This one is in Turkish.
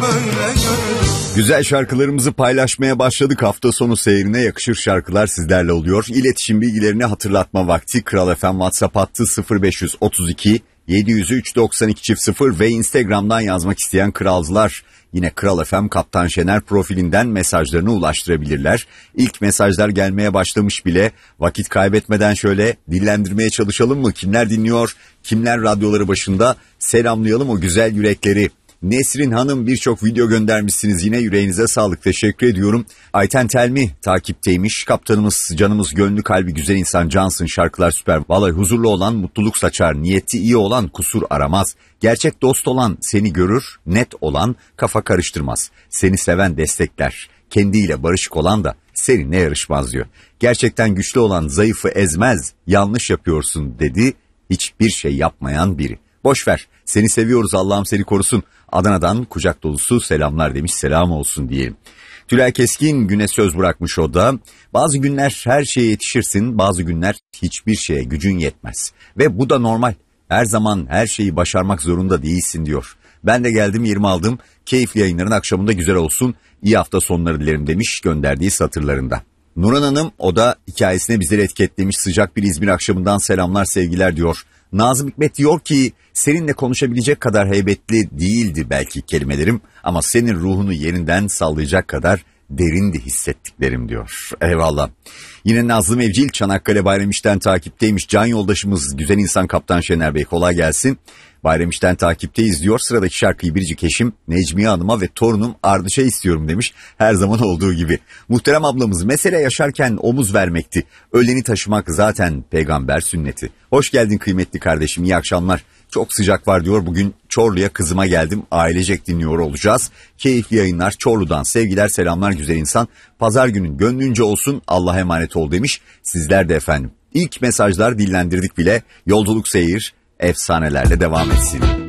böyle gördüm. Güzel şarkılarımızı paylaşmaya başladık. Hafta sonu seyrine yakışır şarkılar sizlerle oluyor. İletişim bilgilerini hatırlatma vakti. Kral FM WhatsApp hattı 0532 703 92 0 ve Instagram'dan yazmak isteyen kralcılar yine Kral FM Kaptan Şener profilinden mesajlarını ulaştırabilirler. İlk mesajlar gelmeye başlamış bile. Vakit kaybetmeden şöyle dillendirmeye çalışalım mı? Kimler dinliyor? Kimler radyoları başında? Selamlayalım o güzel yürekleri. Nesrin Hanım birçok video göndermişsiniz, yine yüreğinize sağlık, teşekkür ediyorum. Ayten Telmi takipteymiş. Kaptanımız, canımız, gönlü kalbi güzel insan cansın, şarkılar süper. Vallahi huzurlu olan mutluluk saçar, niyeti iyi olan kusur aramaz. Gerçek dost olan seni görür, net olan kafa karıştırmaz. Seni seven destekler, kendiyle barışık olan da seninle yarışmaz diyor. Gerçekten güçlü olan zayıfı ezmez, yanlış yapıyorsun dedi hiçbir şey yapmayan biri. Boş ver, seni seviyoruz, Allah'ım seni korusun. Adana'dan kucak dolusu selamlar demiş, selam olsun diyelim. Tülay Keskin güne söz bırakmış o da. Bazı günler her şeye yetişirsin, bazı günler hiçbir şeye gücün yetmez. Ve bu da normal. Her zaman her şeyi başarmak zorunda değilsin diyor. Ben de geldim, yerimi aldım. Keyifli yayınların akşamında güzel olsun. İyi hafta sonları dilerim demiş gönderdiği satırlarında. Nurhan Hanım o da hikayesine bizleri etiketlemiş. Sıcak bir İzmir akşamından selamlar sevgiler diyor. Nazım Hikmet diyor ki seninle konuşabilecek kadar heybetli değildi belki kelimelerim ama senin ruhunu yerinden sallayacak kadar derindi hissettiklerim diyor. Eyvallah. Yine Nazım Evcil Çanakkale Bayramiş'ten takipteymiş. Can yoldaşımız güzel insan Kaptan Şener Bey, kolay gelsin. Bayramiş'ten takipteyiz diyor. Sıradaki şarkıyı biricik eşim Necmiye Hanım'a ve torunum Ardış'a istiyorum demiş. Her zaman olduğu gibi. Muhterem ablamız, mesele yaşarken omuz vermekti. Öleni taşımak zaten peygamber sünneti. Hoş geldin kıymetli kardeşim, iyi akşamlar. Çok sıcak var diyor. Bugün Çorlu'ya kızıma geldim. Ailecek dinliyor olacağız. Keyifli yayınlar. Çorlu'dan sevgiler selamlar güzel insan. Pazar günün gönlünce olsun, Allah'a emanet ol demiş. Sizler de efendim. İlk mesajlar dillendirdik bile. Yolculuk seyir efsanelerle devam etsin.